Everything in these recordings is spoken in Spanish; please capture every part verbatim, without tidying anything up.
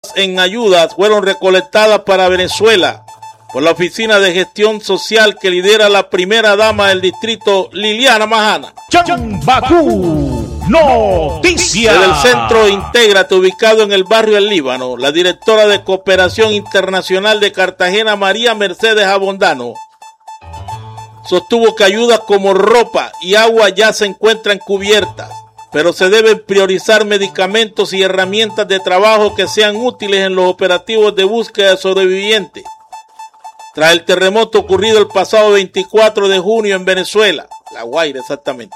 sumas en ayudas fueron recolectadas para Venezuela por la Oficina de Gestión Social que lidera la primera dama del distrito, Liliana Majana. Chambacú Noticias. Desde el centro Intégrate, ubicado en el barrio El Líbano, la directora de Cooperación Internacional de Cartagena, María Mercedes Abondano, sostuvo que ayudas como ropa y agua ya se encuentran cubiertas, pero se deben priorizar medicamentos y herramientas de trabajo que sean útiles en los operativos de búsqueda de sobrevivientes. Tras el terremoto ocurrido el pasado veinticuatro de junio en Venezuela, La Guaira exactamente,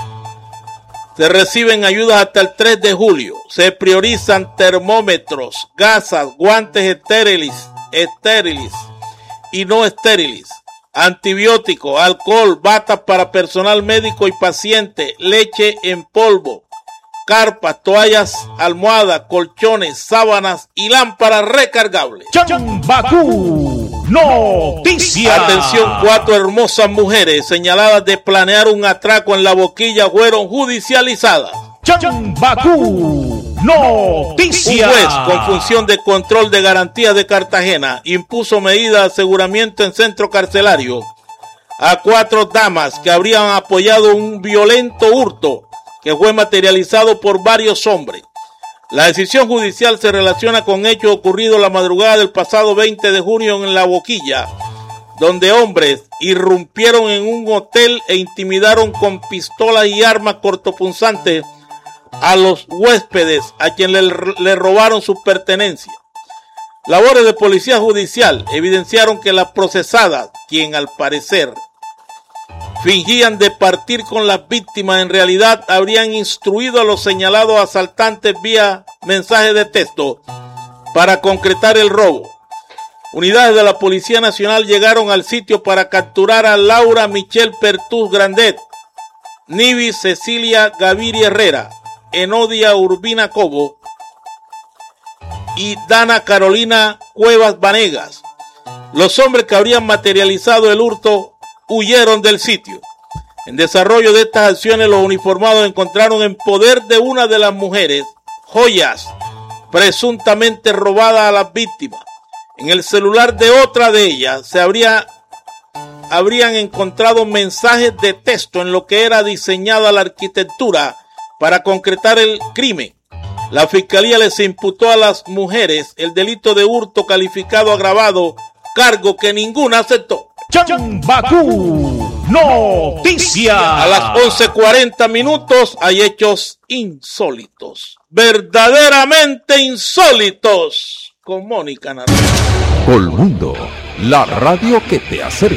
se reciben ayudas hasta el tres de julio. Se priorizan termómetros, gasas, guantes estériles, estériles y no estériles, antibióticos, alcohol, batas para personal médico y paciente, leche en polvo, carpas, toallas, almohadas, colchones, sábanas y lámparas recargables. Chambacú Noticias. Atención, cuatro hermosas mujeres señaladas de planear un atraco en La Boquilla fueron judicializadas. Chambacú Noticias. Un juez con función de control de garantías de Cartagena impuso medida de aseguramiento en centro carcelario a cuatro damas que habrían apoyado un violento hurto que fue materializado por varios hombres. La decisión judicial se relaciona con hechos ocurridos la madrugada del pasado veinte de junio en La Boquilla, donde hombres irrumpieron en un hotel e intimidaron con pistolas y armas cortopunzantes a los huéspedes, a quienes le, le robaron sus pertenencias. Labores de policía judicial evidenciaron que las procesadas, quien al parecer fingían de partir con las víctimas, en realidad habrían instruido a los señalados asaltantes vía mensaje de texto para concretar el robo. Unidades de la Policía Nacional llegaron al sitio para capturar a Laura Michelle Pertús Grandet, Nivi Cecilia Gaviria Herrera, Enodia Urbina Cobo y Dana Carolina Cuevas Vanegas. Los hombres que habrían materializado el hurto huyeron del sitio. En desarrollo de estas acciones, los uniformados encontraron en poder de una de las mujeres joyas presuntamente robadas a las víctimas. En el celular de otra de ellas se habría, habrían encontrado mensajes de texto en lo que era diseñada la arquitectura para concretar el crimen. La fiscalía les imputó a las mujeres el delito de hurto calificado agravado, cargo que ninguna aceptó. Chambacú Noticias. A las once cuarenta minutos hay hechos insólitos, verdaderamente insólitos, con Mónica Naranjo. Colmundo, la radio que te acerca.